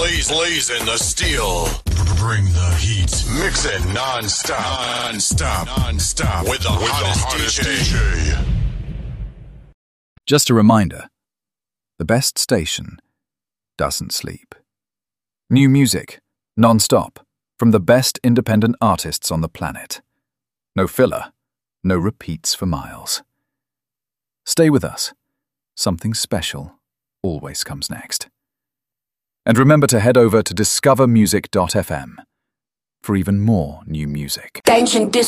Blazing the steel. Bring the heat. Mixing non-stop. With the hottest DJ. Just a reminder, the best station doesn't sleep. New music, non-stop, from the best independent artists on the planet. No filler, no repeats for miles. Stay with us. Something special always comes next. And remember to head over to discovermusic.fm for even more new music.